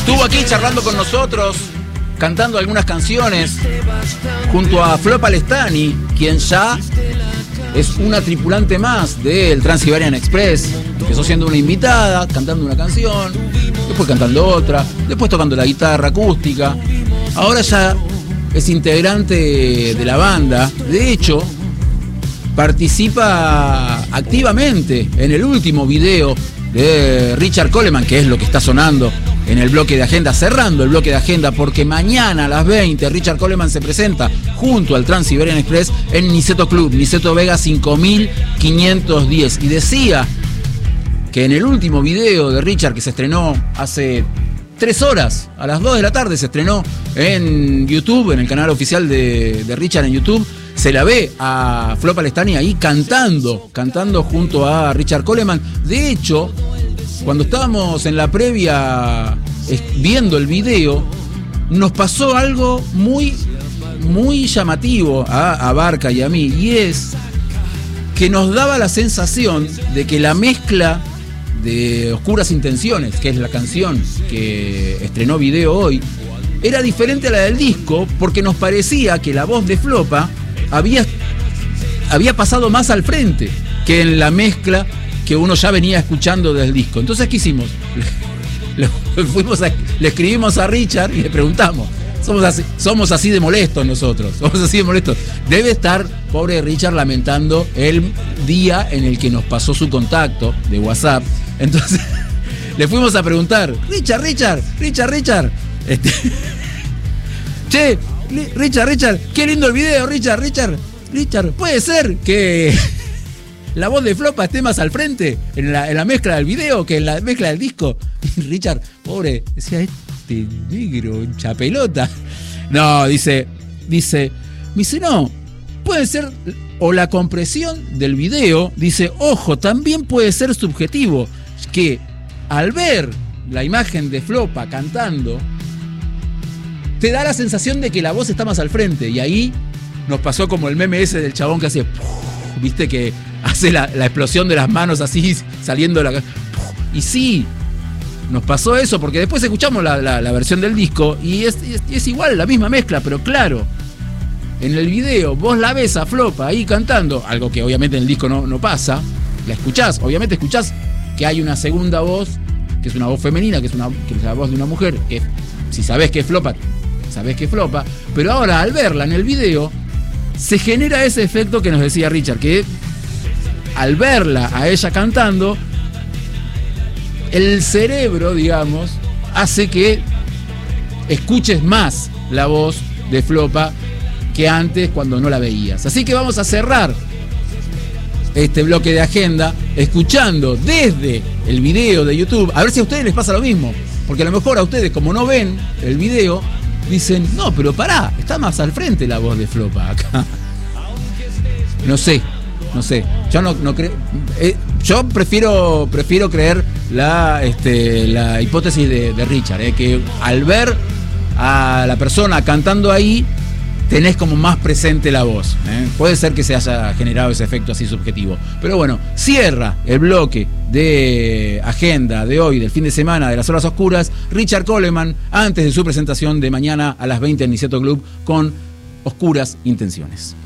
Estuvo aquí charlando con nosotros, cantando algunas canciones, junto a Flo Palestani, quien ya es una tripulante más del Trans-Siberian Express. Empezó siendo una invitada, cantando una canción, después cantando otra, después tocando la guitarra acústica. Ahora ya es integrante de la banda. De hecho, participa activamente en el último video de Richard Coleman, que es lo que está sonando en el bloque de agenda, cerrando el bloque de agenda, porque mañana a las 20 Richard Coleman se presenta junto al Trans-Siberian Express en Niceto Club, Niceto Vega 5510. Y decía que en el último video de Richard, que se estrenó hace 3 horas, a las 2 de la tarde se estrenó en YouTube, en el canal oficial de Richard en YouTube, se la ve a Flo Palestani ahí cantando junto a Richard Coleman. De hecho, cuando estábamos en la previa viendo el video, nos pasó algo muy llamativo a Barca y a mí, y es que nos daba la sensación de que la mezcla de Oscuras Intenciones, que es la canción que estrenó video hoy, era diferente a la del disco, porque nos parecía que la voz de Flopa había pasado más al frente que en la mezcla que uno ya venía escuchando del disco. Entonces, ¿qué hicimos? Le escribimos a Richard y le preguntamos. Somos así de molestos nosotros. Somos así de molestos. Debe estar, pobre Richard, lamentando el día en el que nos pasó su contacto de WhatsApp. Entonces, le fuimos a preguntar, Richard. Che, Richard, qué lindo el video, Richard, ¿puede ser que la voz de Flopa esté más al frente en la mezcla del video que en la mezcla del disco? Y Richard, pobre, decía, este negro, hincha pelota. No, dice, no, puede ser, o la compresión del video, dice, ojo, también puede ser subjetivo, que al ver la imagen de Flopa cantando, te da la sensación de que la voz está más al frente. Y ahí nos pasó como el meme ese del chabón que hace, viste, que hace la explosión de las manos así, saliendo la... Y sí, nos pasó eso, porque después escuchamos la versión del disco y es igual, la misma mezcla, pero claro, en el video vos la ves a Flopa ahí cantando, algo que obviamente en el disco no pasa, la escuchás, obviamente escuchás que hay una segunda voz, que es una voz femenina, que es la voz de una mujer, que si sabés que es Flopa, pero ahora al verla en el video se genera ese efecto que nos decía Richard, que al verla a ella cantando, el cerebro, digamos, hace que escuches más la voz de Flopa que antes cuando no la veías. Así que vamos a cerrar este bloque de agenda escuchando desde el video de YouTube, a ver si a ustedes les pasa lo mismo, porque a lo mejor a ustedes, como no ven el video, dicen, no, pero pará, está más al frente la voz de Flopa acá. No sé. Yo no creo. Yo prefiero creer la hipótesis de Richard, que al ver a la persona cantando ahí, tenés como más presente la voz. Puede ser que se haya generado ese efecto así subjetivo. Pero bueno, cierra el bloque de agenda de hoy, del fin de semana, de las horas oscuras, Richard Coleman, antes de su presentación de mañana a las 20 en Niceto Club con Oscuras Intenciones.